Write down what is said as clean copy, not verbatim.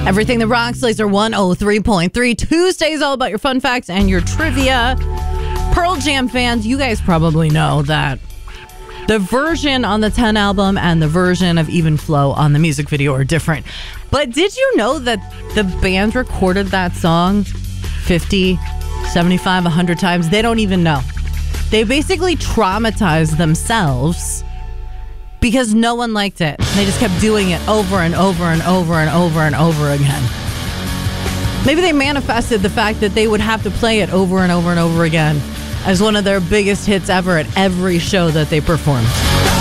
Everything that rocks, Laser 103.3. Tuesday's all about your fun facts and your trivia. Pearl Jam fans, you guys probably know that the version on the 10 album and the version of Even Flow on the music video are different. But did you know that the band recorded that song 50, 75, 100 times? They don't even know. They basically traumatized themselves because no one liked it. They just kept doing it over and over and over and over and over again. Maybe they manifested the fact that they would have to play it over and over and over again as one of their biggest hits ever at every show that they performed.